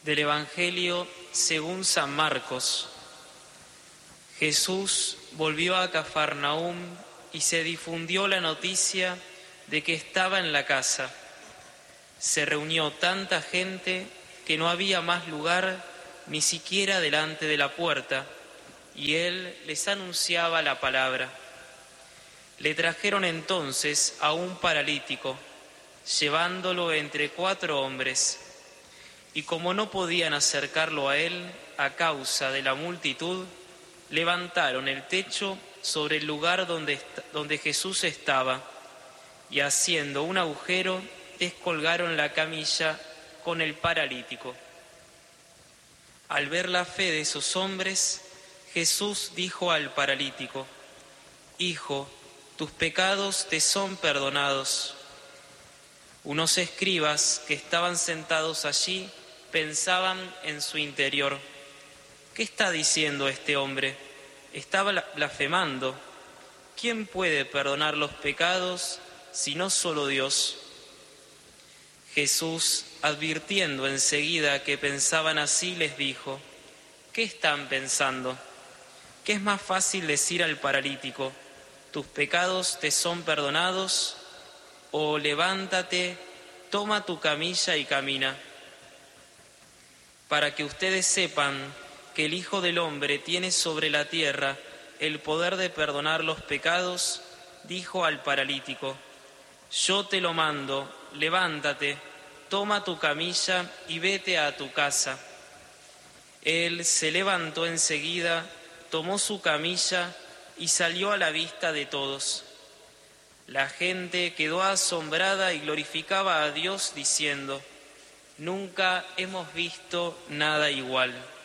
Del Evangelio según San Marcos. Jesús volvió a Cafarnaúm y se difundió la noticia de que estaba en la casa. Se reunió tanta gente que no había más lugar ni siquiera delante de la puerta, y él les anunciaba la palabra. Le trajeron entonces a un paralítico, llevándolo entre 4 hombres. Y como no podían acercarlo a él a causa de la multitud, levantaron el techo sobre el lugar donde Jesús estaba, y haciendo un agujero, descolgaron la camilla con el paralítico. Al ver la fe de esos hombres, Jesús dijo al paralítico: «Hijo, tus pecados te son perdonados». Unos escribas que estaban sentados allí pensaban en su interior: ¿qué está diciendo este hombre? Estaba blasfemando. ¿Quién puede perdonar los pecados sino solo Dios? Jesús, advirtiendo enseguida que pensaban así, les dijo: ¿qué están pensando? ¿Qué es más fácil decir al paralítico: tus pecados te son perdonados? O levántate, toma tu camilla y camina. Para que ustedes sepan que el Hijo del Hombre tiene sobre la tierra el poder de perdonar los pecados, dijo al paralítico: yo te lo mando, levántate, toma tu camilla y vete a tu casa. Él se levantó enseguida, tomó su camilla y salió a la vista de todos. La gente quedó asombrada y glorificaba a Dios diciendo: nunca hemos visto nada igual.